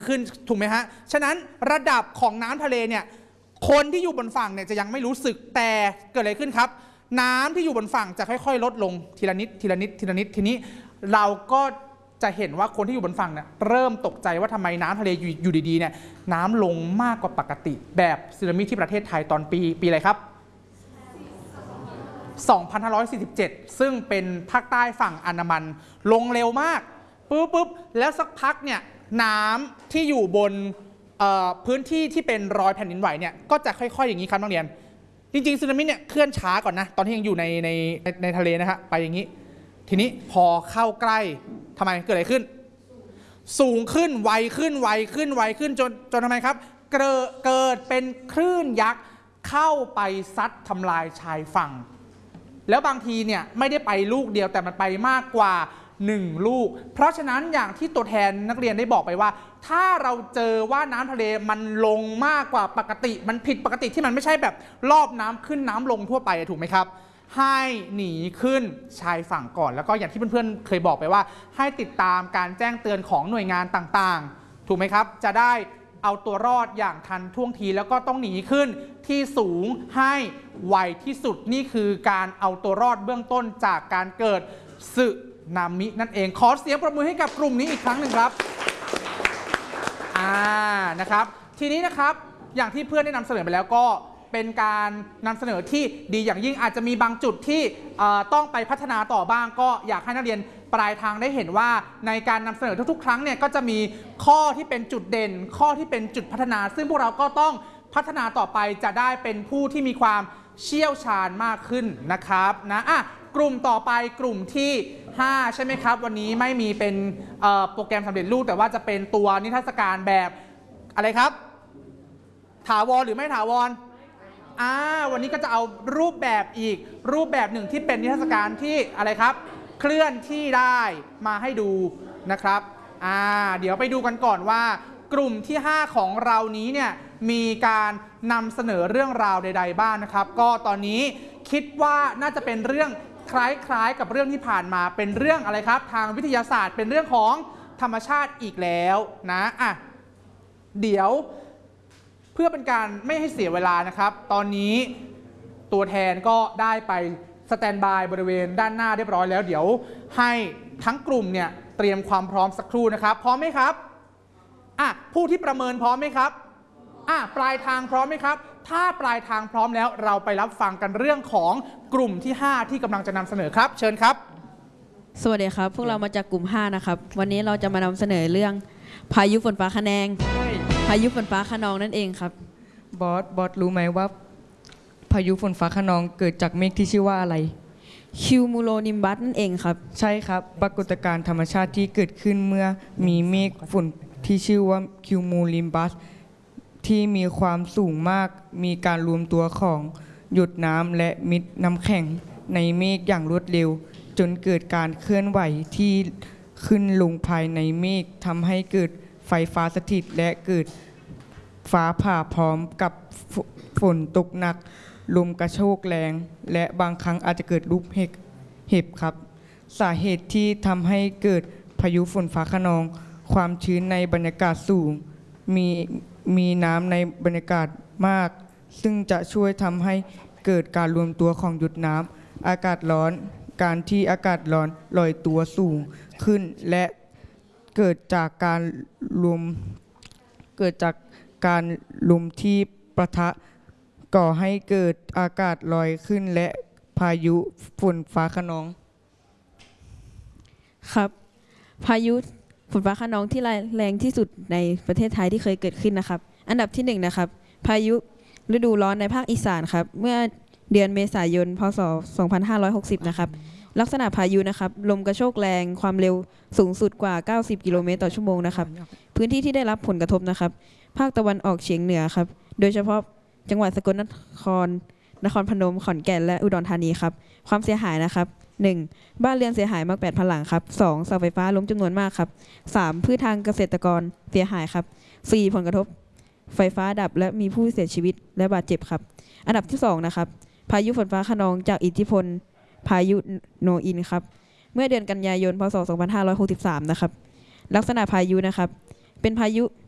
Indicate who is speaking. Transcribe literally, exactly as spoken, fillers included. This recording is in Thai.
Speaker 1: ขึ้นถูกไหมฮะฉะนั้นระดับของน้ำทะเลเนี่ยคนที่อยู่บนฝั่งเนี่ยจะยังไม่รู้สึกแต่เกิดอะไรขึ้นครับน้ำที่อยู่บนฝั่งจะค่อยๆลดลงทีละนิดทีละนิดทีละนิดทีนี้เราก็จะเห็นว่าคนที่อยู่บนฝั่งเนี่ยเริ่มตกใจว่าทำไมน้ำทะเลอยู่ดีๆเนี่ยน้ำลงมากกว่าปกติแบบสึนามิที่ประเทศไทยตอนปีปีอะไรครับสองพันห้าร้อยสี่สิบเจ็ดซึ่งเป็นภาคใต้ฝั่งอันดามันลงเร็วมากปุ๊บปุ๊บแล้วสักพักเนี่ยน้ำที่อยู่บนพื้นที่ที่เป็นรอยแผ่นดินไหวเนี่ยก็จะค่อยๆอย่างนี้ครับนักเรียนจริงๆสึนามิเนี่ยเคลื่อนช้าก่อนนะตอนที่ยังอยู่ในในในทะเลนะฮะไปอย่างนี้ทีนี้พอเข้าใกล้ทำไมเกิดอะไรขึ้นสูงขึ้นไวขึ้นไวขึ้นไวขึ้นจนจนทำไมครับเกิดเกิดเป็นคลื่นยักษ์เข้าไปซัดทำลายชายฝั่งแล้วบางทีเนี่ยไม่ได้ไปลูกเดียวแต่มันไปมากกว่าหนึ่งลูกเพราะฉะนั้นอย่างที่ตัวแทนนักเรียนได้บอกไปว่าถ้าเราเจอว่าน้ำทะเลมันลงมากกว่าปกติมันผิดปกติที่มันไม่ใช่แบบรอบน้ำขึ้นน้ำลงทั่วไปถูกไหมครับให้หนีขึ้นชายฝั่งก่อนแล้วก็อย่างที่เพื่อนๆเคยบอกไปว่าให้ติดตามการแจ้งเตือนของหน่วยงานต่างๆถูกไหมครับจะได้เอาตัวรอดอย่างทันท่วงทีแล้วก็ต้องหนีขึ้นที่สูงให้ไวที่สุดนี่คือการเอาตัวรอดเบื้องต้นจากการเกิดสึนามินั่นเองขอเสียงปรบมือให้กับกลุ่มนี้อีกครั้งหนึ่งครับอ่านะครับทีนี้นะครับอย่างที่เพื่อนได้นำเสนอไปแล้วก็เป็นการนำเสนอที่ดีอย่างยิ่งอาจจะมีบางจุดที่ต้องไปพัฒนาต่อบ้างก็อยากให้นักเรียนปลายทางได้เห็นว่าในการนำเสนอทุกๆครั้งเนี่ยก็จะมีข้อที่เป็นจุดเด่นข้อที่เป็นจุดพัฒนาซึ่งพวกเราก็ต้องพัฒนาต่อไปจะได้เป็นผู้ที่มีความเชี่ยวชาญมากขึ้นนะครับนะอ่ะกลุ่มต่อไปกลุ่มที่ห้าใช่ไหมครับวันนี้ไม่มีเป็นโปรแกรมสำเร็จรูปแต่ว่าจะเป็นตัวนิทรรศการแบบอะไรครับถาวรหรือไม่ถาวรอ่าวันนี้ก็จะเอารูปแบบอีกรูปแบบหนึ่งที่เป็นนิทรรศการที่อะไรครับเคลื่อนที่ได้มาให้ดูนะครับอ่าเดี๋ยวไปดูกันก่อนว่ากลุ่มที่ห้าของเรานี้เนี่ยมีการนำเสนอเรื่องราวใดๆบ้างนะครับก็ตอนนี้คิดว่าน่าจะเป็นเรื่องคล้ายๆกับเรื่องที่ผ่านมาเป็นเรื่องอะไรครับทางวิทยาศาสตร์เป็นเรื่องของธรรมชาติอีกแล้วนะอ่ะเดี๋ยวเพื่อเป็นการไม่ให้เสียเวลานะครับตอนนี้ตัวแทนก็ได้ไปสแตนบายบริเวณด้านหน้าเรียบร้อยแล้วเดี๋ยวให้ทั้งกลุ่มเนี่ยเตรียมความพร้อมสักครู่นะครับพร้อมไหมครับอ่ะผู้ที่ประเมินพร้อมไหมครับอ่ะปลายทางพร้อมไหมครับถ้าปลายทางพร้อมแล้วเราไปรับฟังกันเรื่องของกลุ่มที่ห้าที่กำลังจะนำเสนอครับเชิญครับ
Speaker 2: สวัสดีครับพวกเรามาจากกลุ่มห้านะครับวันนี้เราจะมานำเสนอเรื่องพายุฝนฟ้าคะแนงพายุฝนฟ้าคะนองนั่นเองครับ
Speaker 3: บอสบอสรู้ไหมว่าพายุฝนฟ้าคะนองเกิดจากเมฆที่ชื่อว่าอะไร
Speaker 2: คิวมูโลนิมบัสนั่นเองครับ
Speaker 3: ใช่ครับปรากฏการณ์ธรรมชาติที่เกิดขึ้นเมื่อมีเมฆฝนที่ชื่อว่าคิวมูลิมบัสที่มีความสูงมากมีการรวมตัวของหยดน้ำและมิดน้ำแข็งในเมฆอย่างรวดเร็วจนเกิดการเคลื่อนไหวที่ขึ้นลงภายในเมฆทำให้เกิดไฟฟ้าสถิตและเกิดฟ้าผ่าพร้อมกับฝนตกหนักลมกระโชกแรงและบางครั้งอาจจะเกิดลูกเห็บครับสาเหตุที่ทำให้เกิดพายุฝนฟ้าคะนองความชื้นในบรรยากาศสูงมีมีน้ำในบรรยากาศมากซึ่งจะช่วยทำให้เกิดการรวมตัวของหยดน้ำอากาศร้อนการที่อากาศร้อนลอยตัวสูงขึ้นและเกิดจากการรวมเกิดจากการลมที่ปะทะก่อให้เกิดอากาศลอยขึ้นและพายุฝนฟ้าคะนอง
Speaker 2: ครับพายุฝนฟ้าคะนองที่แรงที่สุดในประเทศไทยที่เคยเกิดขึ้นนะครับอันดับที่หนึ่งนะครับพายุฤดูร้อนในภาคอีสานครับเมื่อเดือนเมษายนพ.ศ. สองพันห้าร้อยหกสิบนะครับลักษณะพายุนะครับลมกระโชกแรงความเร็วสูงสุดกว่าเก้าสิบกิโลเมตรต่อชั่วโมงนะครับพื้นที่ที่ได้รับผลกระทบนะครับภาคตะวันออกเฉียงเหนือครับโดยเฉพาะจังหวัดสกลนครนครพนมขอนแก่นและอุดรธานีครับความเสียหายนะครับหนึ่งบ้านเรือนเสียหายมากแปดพันหลังครับสองเสาไฟฟ้าล้มจำนวนมากครับสามพืชทางเกษตรกรเสียหายครับสี่ผลกระทบไฟฟ้าดับและมีผู้เสียชีวิตและบาดเจ็บครับอันดับที่สองนะครับพายุฝนฟ้าคะนองจากอิทธิพลพายุโนอินครับเมื่อเดือนกันยายนพ.ศ. สองพันห้าร้อยหกสิบสามนะครับลักษณะพายุนะครับเป็นพายุ